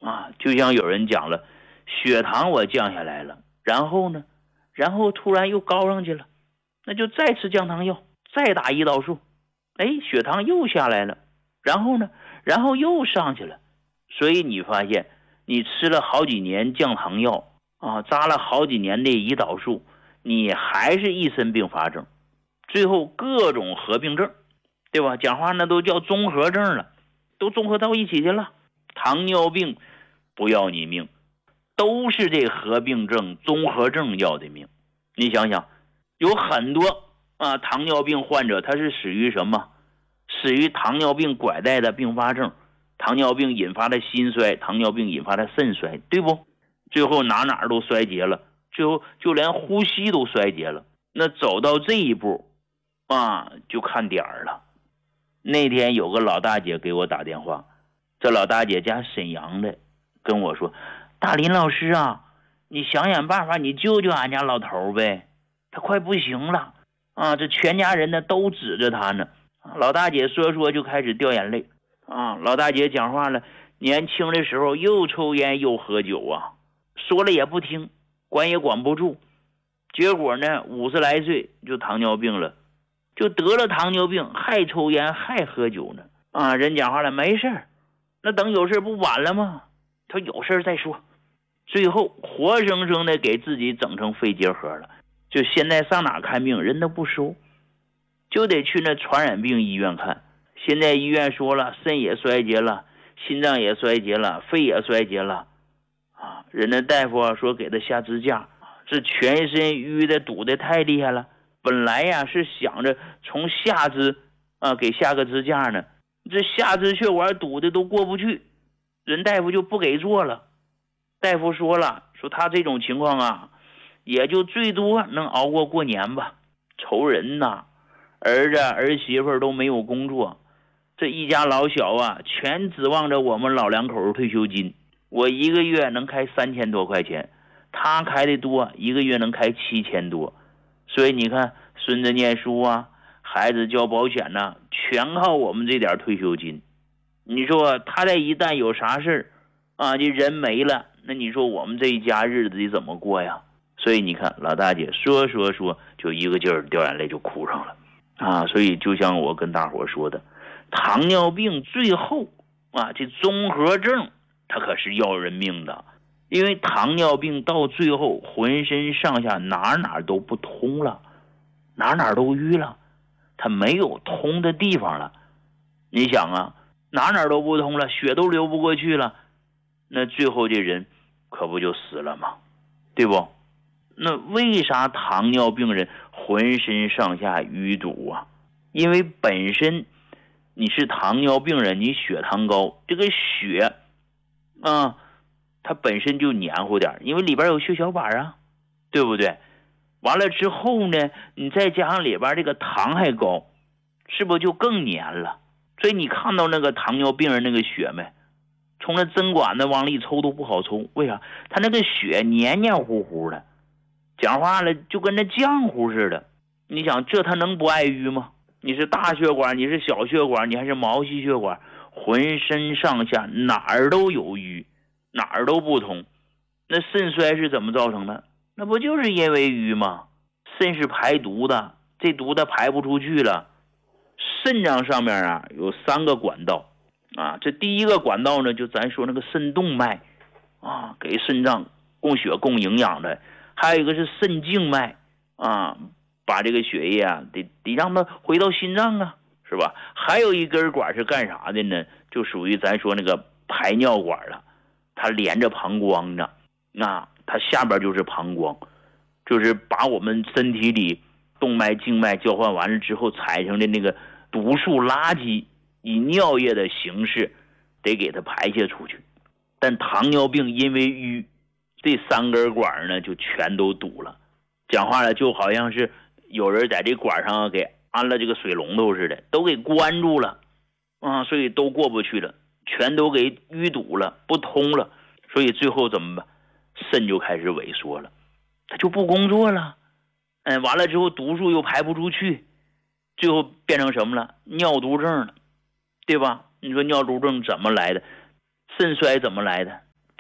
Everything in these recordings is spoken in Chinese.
就像有人讲了，血糖我降下来了，然后呢，然后突然又高上去了，那就再吃降糖药，再打胰岛素，血糖又下来了，然后呢，然后又上去了。所以你发现你吃了好几年降糖药扎了好几年的胰岛素，你还是一身并发症，最后各种合并症，对吧？讲话那都叫综合症了，都综合到一起去了。糖尿病不要你命，都是这合并症综合症要的命。你想想，有很多糖尿病患者他是死于什么？死于糖尿病拐带的并发症，糖尿病引发的心衰，糖尿病引发的肾衰，对不？最后哪都衰竭了，最后就连呼吸都衰竭了。那走到这一步就看点儿了。那天有个老大姐给我打电话，这老大姐家沈阳的，跟我说，大林老师你想想办法，你救救俺家老头呗，他快不行了这全家人呢都指着他呢。老大姐说就开始掉眼泪老大姐讲话了，年轻的时候又抽烟又喝酒说了也不听，管也管不住，结果呢50来岁就糖尿病了，就得了糖尿病，还抽烟还喝酒呢人讲话了，没事，那等有事不晚了吗？他有事再说。最后活生生的给自己整成肺结核了，就现在上哪看病人都不收，就得去那传染病医院看。现在医院说了，肾也衰竭了，心脏也衰竭了，肺也衰竭了人家大夫说给他下支架，这全身淤的堵的太厉害了，本来是想着从下肢给下个支架呢，这下肢血管堵的都过不去，人大夫就不给做了。大夫说了，说他这种情况也就最多能熬过年吧。愁人儿子儿媳妇都没有工作，这一家老小全指望着我们老两口退休金。我一个月能开3000多块钱，他开的多，一个月能开7000多。所以你看，孙子念书孩子交保险全靠我们这点退休金。你说他这一旦有啥事这人没了，那你说我们这一家日子得怎么过呀？所以你看老大姐说就一个劲儿掉眼泪就哭上了所以就像我跟大伙说的，糖尿病最后这综合症它可是要人命的。因为糖尿病到最后浑身上下哪都不通了，哪都淤了，它没有通的地方了。你想哪都不通了，血都流不过去了，那最后这人可不就死了吗？对不？那为啥糖尿病人浑身上下淤堵因为本身你是糖尿病人，你血糖高，这个血它本身就黏糊点，因为里边有血小板对不对？完了之后呢，你再加上里边这个糖还高，是不是就更黏了？所以你看到那个糖尿病人那个血没？从那针管子往里抽都不好抽，为啥？他那个血黏黏糊糊的，讲话了就跟那浆糊似的。你想这他能不爱淤吗？你是大血管，你是小血管，你还是毛细血管，浑身上下哪儿都有淤，哪儿都不通。那肾衰是怎么造成的？那不就是因为淤吗？肾是排毒的，这毒它排不出去了。肾脏上面有3个管道这第一个管道呢，就咱说那个肾动脉给肾脏供血供营养的。还有一个是肾静脉把这个血液得让它回到心脏是吧？还有一根管是干啥的呢？就属于咱说那个排尿管了，它连着膀胱呢它下边就是膀胱，就是把我们身体里动脉静脉交换完了之后产生的那个毒素垃圾，以尿液的形式得给它排泄出去。但糖尿病因为淤，这3根管呢就全都堵了。讲话了就好像是有人在这管上给安了这个水龙头似的，都给关住了所以都过不去了，全都给淤堵了，不通了。所以最后怎么办？肾就开始萎缩了，它就不工作了完了之后毒素又排不出去，最后变成什么了？尿毒症了，对吧？你说尿毒症怎么来的？肾衰怎么来的？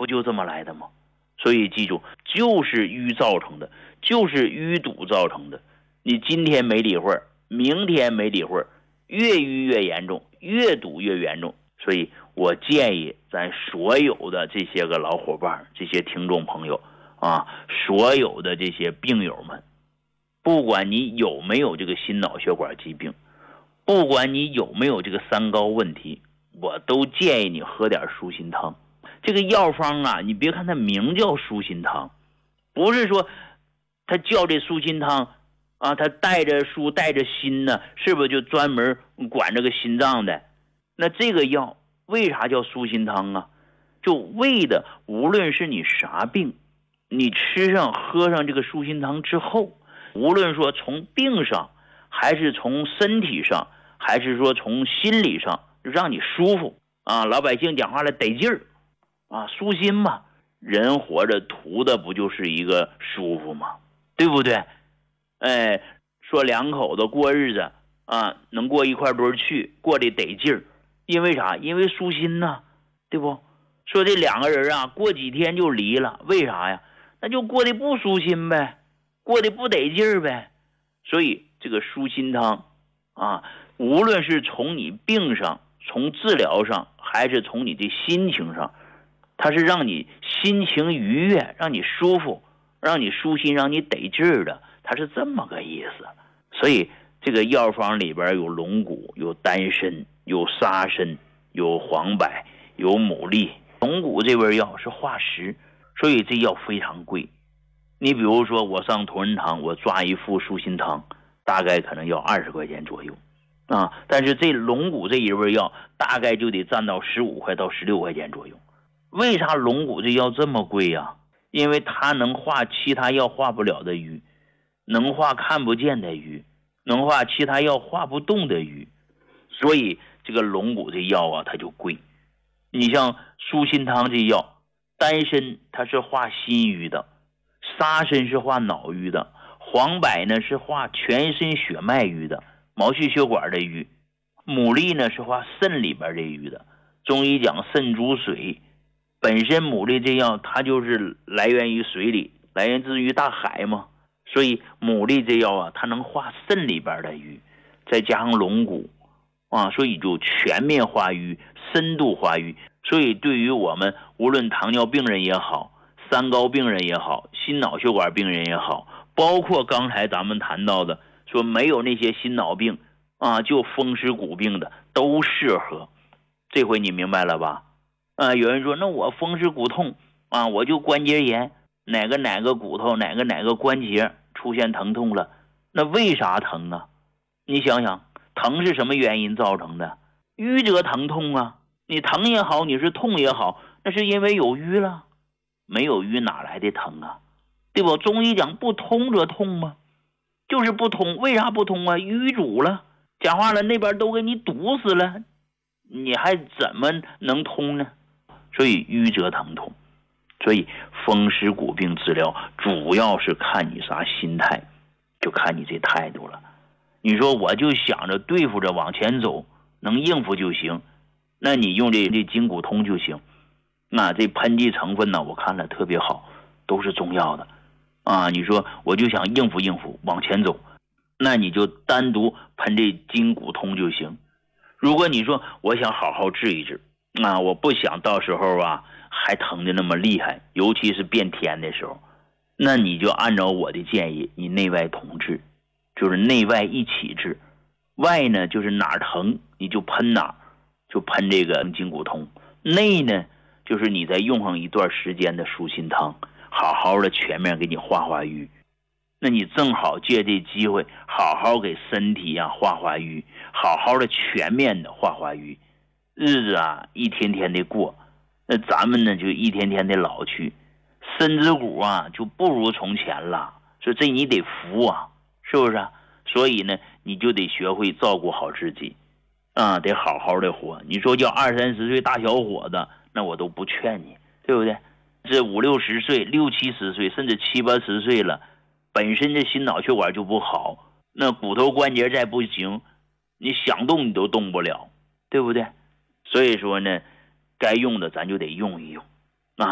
不就这么来的吗？所以记住，就是淤造成的，就是淤堵造成的。你今天没理会，明天没理会，越淤越严重，越堵越严重。所以我建议咱所有的这些个老伙伴，这些听众朋友啊，所有的这些病友们，不管你有没有这个心脑血管疾病，不管你有没有这个三高问题，我都建议你喝点舒心汤。这个药方啊，你别看它名叫舒心汤，不是说它叫这舒心汤啊，它带着舒带着心呢，是不是就专门管这个心脏的？那这个药为啥叫舒心汤啊？就为的无论是你啥病，你吃上喝上这个舒心汤之后，无论说从病上，还是从身体上，还是说从心理上，让你舒服啊。老百姓讲话了得劲儿啊，舒心嘛，人活着图的不就是一个舒服吗？对不对？哎，说两口子过日子啊，能过一块堆去，过得得劲儿。因为啥？因为舒心呐，对不？说这两个人啊，过几天就离了，为啥呀？那就过得不舒心呗，过得不得劲儿呗。所以这个舒心汤啊，无论是从你病上，从治疗上，还是从你的心情上，它是让你心情愉悦，让你舒服，让你舒心，让你得劲儿的，它是这么个意思。所以这个药方里边有龙骨，有丹参，有沙参，有黄柏，有牡蛎。龙骨这味药是化石，所以这药非常贵。你比如说我上同仁堂，我抓一副舒心汤，大概可能要20块钱左右啊。但是这龙骨这一味药大概就得占到15块到16块钱左右。为啥龙骨这药这么贵呀？因为它能化其他药化不了的瘀，能化看不见的瘀，能化其他药化不动的瘀，所以这个龙骨这药啊，它就贵。你像舒心汤这药，丹参它是化心瘀的，沙参是化脑瘀的，黄柏呢是化全身血脉瘀的，毛细血管的瘀，牡蛎呢是化肾里边的瘀的。中医讲肾主水，本身牡蛎这药它就是来源于水里，来源自于大海嘛，所以牡蛎这药啊，它能化肾里边的瘀，再加上龙骨啊，所以就全面化瘀，深度化瘀。所以对于我们无论糖尿病人也好，三高病人也好，心脑血管病人也好，包括刚才咱们谈到的说没有那些心脑病啊，就风湿骨病的都适合。这回你明白了吧？有人说那我风湿骨痛啊，我就关节炎，哪个骨头哪个关节出现疼痛了，那为啥疼啊？你想想，疼是什么原因造成的？瘀则疼痛啊，你疼也好，你是痛也好，那是因为有瘀了，没有瘀哪来的疼啊？对不？中医讲不通则痛吗？就是不通，为啥不通啊？瘀阻了，讲话了，那边都给你堵死了，你还怎么能通呢？所以瘀则疼痛。所以风湿骨病治疗主要是看你啥心态，就看你这态度了。你说我就想着对付着往前走，能应付就行，那你用这筋骨通就行。那这喷剂成分呢，我看了特别好，都是中药的啊。你说我就想应付往前走，那你就单独喷这筋骨通就行。如果你说我想好好治一治啊，我不想到时候啊还疼的那么厉害，尤其是变天的时候，那你就按照我的建议，你内外同治，就是内外一起治。外呢就是哪儿疼你就喷哪儿，就喷这个筋骨通。内呢就是你再用上一段时间的舒心汤，好好的全面给你化瘀。那你正好借这机会好好给身体啊化瘀，好好的全面的化瘀。日子啊一天天的过，那咱们呢就一天天的老去，身子骨啊就不如从前了，所以这你得服啊，是不是啊？所以呢你就得学会照顾好自己啊，得好好的活。你说叫20-30岁大小伙子，那我都不劝你，对不对？这50-60岁60-70岁甚至70-80岁了，本身这心脑血管就不好，那骨头关节再不行，你想动你都动不了，对不对？所以说呢，该用的咱就得用一用